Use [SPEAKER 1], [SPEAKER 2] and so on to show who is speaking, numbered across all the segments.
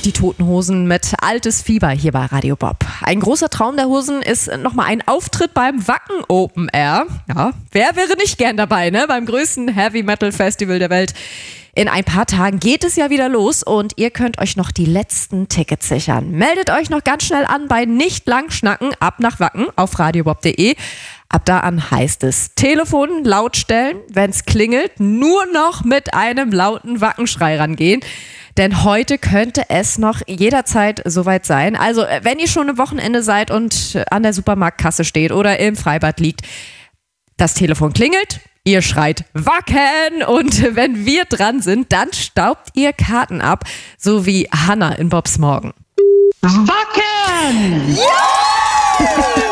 [SPEAKER 1] die Toten Hosen mit Altes Fieber hier bei Radio Bob. Ein großer Traum der Hosen ist nochmal ein Auftritt beim Wacken Open Air. Ja, wer wäre nicht gern dabei, ne? Beim größten Heavy Metal Festival der Welt. In ein paar Tagen geht es ja wieder los und ihr könnt euch noch die letzten Tickets sichern. Meldet euch noch ganz schnell an bei Nicht lang schnacken, ab nach Wacken auf radiobob.de. Ab da an heißt es Telefon laut stellen, wenn es klingelt, nur noch mit einem lauten Wackenschrei rangehen. Denn heute könnte es noch jederzeit soweit sein. Also wenn ihr schon am Wochenende seid und an der Supermarktkasse steht oder im Freibad liegt, das Telefon klingelt, ihr schreit Wacken und wenn wir dran sind, dann staubt ihr Karten ab, so wie Hannah in Bobs Morgen.
[SPEAKER 2] Wacken!
[SPEAKER 1] Ja!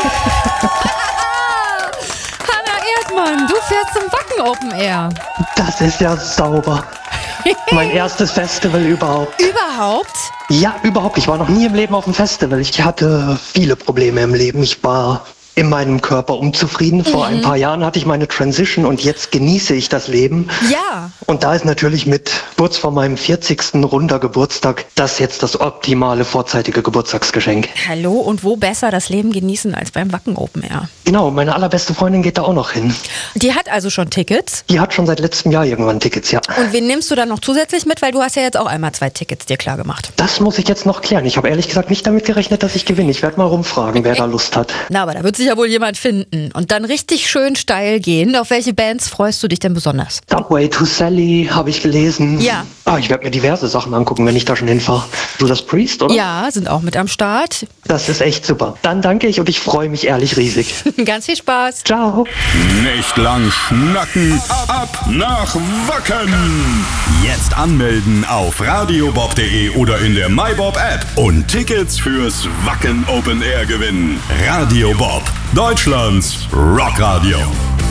[SPEAKER 1] Hannah Erdmann, du fährst zum Wacken Open Air.
[SPEAKER 2] Das ist ja sauber. Mein erstes Festival überhaupt.
[SPEAKER 1] Überhaupt?
[SPEAKER 2] Ja, überhaupt. Ich war noch nie im Leben auf einem Festival. Ich hatte viele Probleme im Leben. Ich war in meinem Körper unzufrieden. Vor ein paar Jahren hatte ich meine Transition und jetzt genieße ich das Leben.
[SPEAKER 1] Ja.
[SPEAKER 2] Und da ist natürlich mit kurz vor meinem 40. runder Geburtstag das jetzt das optimale vorzeitige Geburtstagsgeschenk.
[SPEAKER 3] Hallo, und wo besser das Leben genießen als beim Wacken Open Air?
[SPEAKER 2] Genau, meine allerbeste Freundin geht da auch noch hin.
[SPEAKER 3] Die hat also schon Tickets?
[SPEAKER 2] Die hat schon seit letztem Jahr irgendwann Tickets, ja.
[SPEAKER 3] Und wen nimmst du dann noch zusätzlich mit? Weil du hast ja jetzt auch einmal 2 Tickets dir klar gemacht.
[SPEAKER 2] Das muss ich jetzt noch klären. Ich habe ehrlich gesagt nicht damit gerechnet, dass ich gewinne. Ich werde mal rumfragen, wer da Lust hat.
[SPEAKER 3] Na, aber da wird sich ja wohl jemand finden. Und dann richtig schön steil gehen. Auf welche Bands freust du dich denn besonders?
[SPEAKER 2] Subway to Sally habe ich gelesen.
[SPEAKER 3] Ja.
[SPEAKER 2] Ich werde mir diverse Sachen angucken, wenn ich da schon hinfahre. Judas Priest, oder?
[SPEAKER 3] Ja, sind auch mit am Start.
[SPEAKER 2] Das ist echt super. Dann danke ich und ich freue mich ehrlich riesig.
[SPEAKER 3] Ganz viel Spaß.
[SPEAKER 2] Ciao.
[SPEAKER 4] Nicht lang schnacken, ab nach Wacken. Jetzt anmelden auf radiobob.de oder in der MyBob-App und Tickets fürs Wacken Open Air gewinnen. Radio Bob, Deutschlands Rockradio.